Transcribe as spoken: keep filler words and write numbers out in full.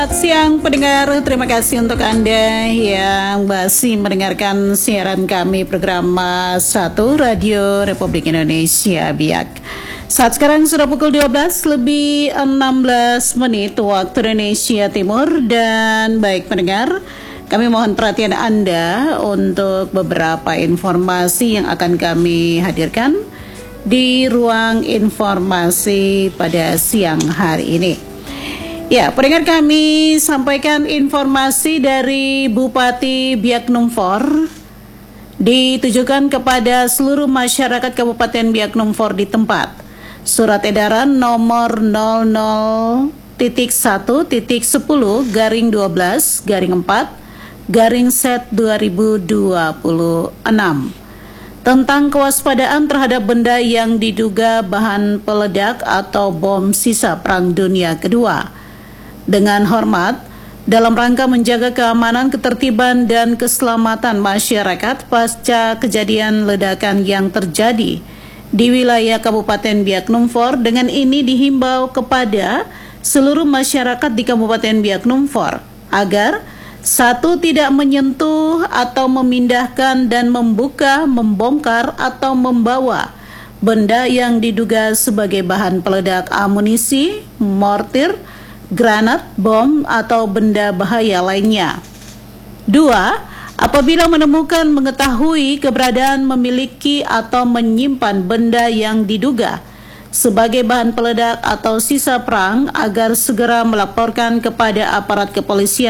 Selamat siang pendengar, terima kasih untuk Anda yang masih mendengarkan siaran kami program satu Radio Republik Indonesia Biak. Saat sekarang sudah pukul dua belas lebih enam belas menit waktu Indonesia Timur. Dan baik pendengar, kami mohon perhatian Anda untuk beberapa informasi yang akan kami hadirkan di ruang informasi pada siang hari ini. Ya, pendengar, kami sampaikan informasi dari Bupati Biak Numfor ditujukan kepada seluruh masyarakat Kabupaten Biak Numfor di tempat. Surat edaran nomor nol nol titik satu titik sepuluh garing dua belas garing empat garing set dua ribu dua puluh enam tentang kewaspadaan terhadap benda yang diduga bahan peledak atau bom sisa Perang Dunia Kedua. Dengan hormat, dalam rangka menjaga keamanan, ketertiban, dan keselamatan masyarakat pasca kejadian ledakan yang terjadi di wilayah Kabupaten Biak Numfor, dengan ini dihimbau kepada seluruh masyarakat di Kabupaten Biak Numfor agar satu, tidak menyentuh atau memindahkan dan membuka, membongkar, atau membawa benda yang diduga sebagai bahan peledak amunisi, mortir, granat, bom, atau benda bahaya lainnya. Dua, apabila menemukan, mengetahui keberadaan, memiliki, atau menyimpan benda yang diduga sebagai bahan peledak atau sisa perang, agar segera melaporkan kepada aparat kepolisian